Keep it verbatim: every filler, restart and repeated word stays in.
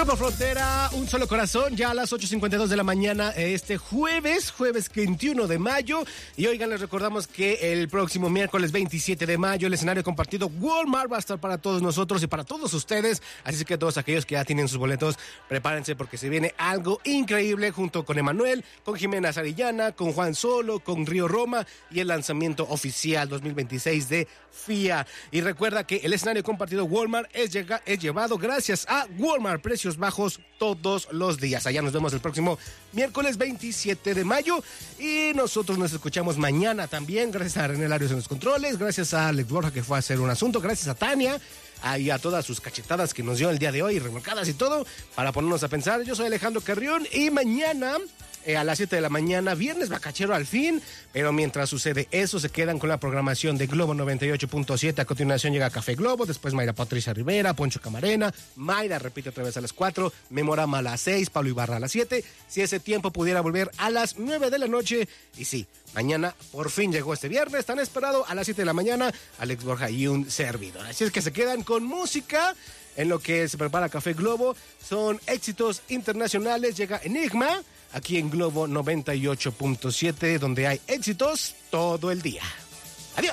Grupo Frontera, Un Solo Corazón, ya a las ocho cincuenta y dos de la mañana este jueves, jueves veintiuno de mayo. Y oigan, les recordamos que el próximo miércoles veintisiete de mayo el escenario compartido Walmart va a estar para todos nosotros y para todos ustedes. Así que todos aquellos que ya tienen sus boletos, prepárense porque se viene algo increíble junto con Emanuel, con Jimena Sarillana, con Juan Solo, con Río Roma y el lanzamiento oficial dos mil veintiséis de F I A. Y recuerda que el escenario compartido Walmart es, llega, es llevado gracias a Walmart, precios bajos todos los días. Allá nos vemos el próximo miércoles veintisiete de mayo y nosotros nos escuchamos mañana también, gracias a René Larios en los controles, gracias a Alex Borja que fue a hacer un asunto, gracias a Tania y a todas sus cachetadas que nos dio el día de hoy, remolcadas y todo, para ponernos a pensar. Yo soy Alejandro Carrión y mañana Eh, a las siete de la mañana, viernes bacachero al fin, pero mientras sucede eso, se quedan con la programación de Globo noventa y ocho punto siete. A continuación llega Café Globo, después Mayra Patricia Rivera, Poncho Camarena, Mayra repite otra vez a las cuatro, Memorama a las seis, Pablo Ibarra a las siete, si ese tiempo pudiera volver a las nueve de la noche, y sí, mañana por fin llegó este viernes, tan esperado, a las siete de la mañana, Alex Borja y un servidor. Así es que se quedan con música. En lo que se prepara Café Globo, son éxitos internacionales, llega Enigma, aquí en Globo noventa y ocho punto siete, donde hay éxitos todo el día.